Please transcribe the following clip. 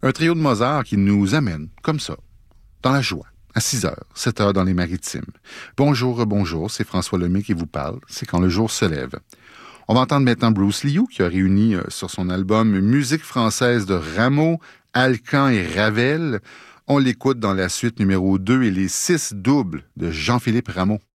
Un trio de Mozart qui nous amène, comme ça, dans la joie, à 6 heures, 7 heures dans les Maritimes. Bonjour, bonjour, c'est François Lemay qui vous parle. C'est quand le jour se lève. On va entendre maintenant Bruce Liu, qui a réuni sur son album Musique française de Rameau, Alcan et Ravel. On l'écoute dans la suite numéro 2 et les 6 doubles de Jean-Philippe Rameau.